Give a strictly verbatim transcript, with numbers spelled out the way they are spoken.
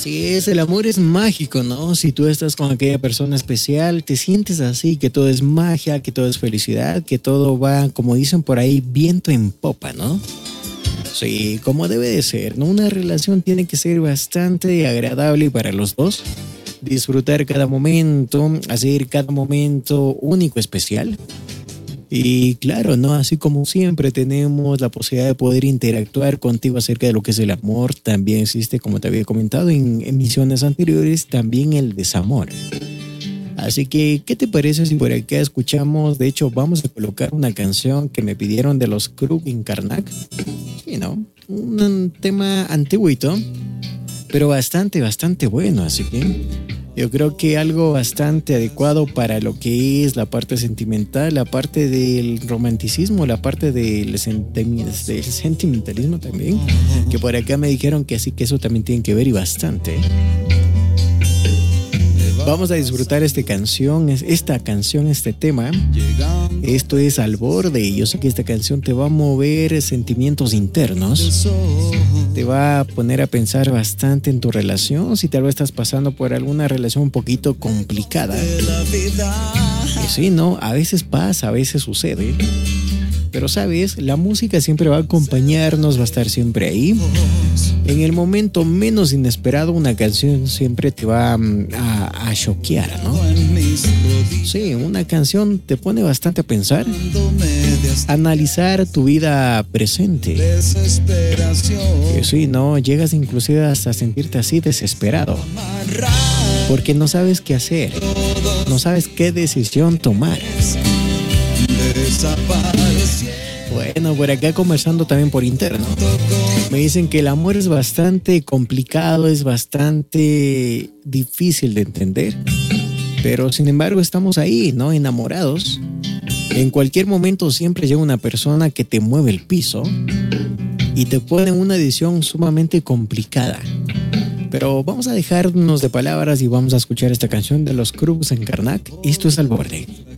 Así es, el amor es mágico, ¿no? Si tú estás con aquella persona especial, te sientes así, que todo es magia, que todo es felicidad, que todo va, como dicen por ahí, viento en popa, ¿no? Sí, como debe de ser, ¿no? Una relación tiene que ser bastante agradable para los dos. Disfrutar cada momento, hacer cada momento único, especial. Y claro, ¿no? Así como siempre tenemos la posibilidad de poder interactuar contigo acerca de lo que es el amor, también existe, como te había comentado en emisiones anteriores, también el desamor. Así que, ¿qué te parece si por acá escuchamos? De hecho, vamos a colocar una canción que me pidieron de los Krug en Karnak. Sí, ¿no? Un tema antiguito, pero bastante, bastante bueno. Así que yo creo que algo bastante adecuado para lo que es la parte sentimental, la parte del romanticismo, la parte del, sentimi- del sentimentalismo también. Que por acá me dijeron que sí, que eso también tiene que ver y bastante. Vamos a disfrutar esta canción, esta canción, este tema. Esto es Al Borde y yo sé que esta canción te va a mover sentimientos internos. Te va a poner a pensar bastante en tu relación, si tal vez estás pasando por alguna relación un poquito complicada. Y sí, ¿no? A veces pasa, a veces sucede. Pero sabes, la música siempre va a acompañarnos, va a estar siempre ahí. En el momento menos inesperado, una canción siempre te va a, a choquear, ¿no? Sí, una canción te pone bastante a pensar, a analizar tu vida presente. Y sí, ¿no? Llegas inclusive hasta sentirte así desesperado, porque no sabes qué hacer, no sabes qué decisión tomar. Bueno, por acá conversando también por interno, me dicen que el amor es bastante complicado, es bastante difícil de entender, pero sin embargo estamos ahí, ¿no? Enamorados. En cualquier momento siempre llega una persona que te mueve el piso y te pone en una decisión sumamente complicada. Pero vamos a dejarnos de palabras y vamos a escuchar esta canción de los Krug en Karnak. Esto es Al Borde.